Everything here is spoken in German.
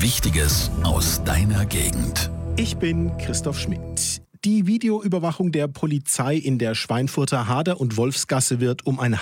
Wichtiges aus deiner Gegend. Ich bin Christoph Schmidt. Die Videoüberwachung der Polizei in der Schweinfurter Hader- und Wolfsgasse wird um ein